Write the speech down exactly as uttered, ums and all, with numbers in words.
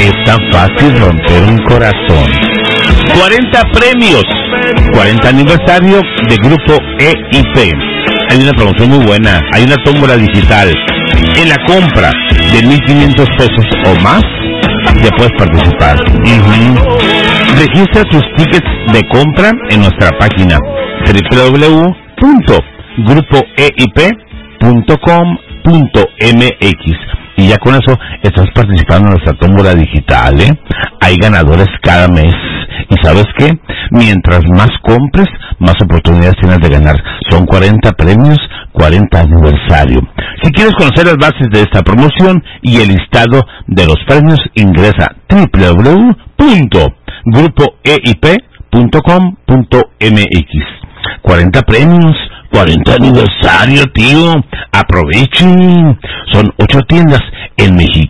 Es tan fácil romper un corazón. cuarenta premios. cuarenta aniversario de Grupo E I P. Hay una promoción muy buena. Hay una tómbola digital. En la compra de mil quinientos pesos o más, ya puedes participar. Uh-huh. Registra tus tickets de compra en nuestra página doble u doble u doble u punto grupo e i p punto com punto m x. Y ya con eso estás participando en nuestra tómbola digital, ¿eh? Hay ganadores cada mes. ¿Y sabes qué? Mientras más compres, más oportunidades tienes de ganar. Son cuarenta premios, cuarenta aniversario. Si quieres conocer las bases de esta promoción y el listado de los premios, ingresa doble u doble u doble u punto grupo e i p punto com punto m x. cuarenta premios, cuarenta aniversario, tío. Aprovechen. Son ocho tiendas en México.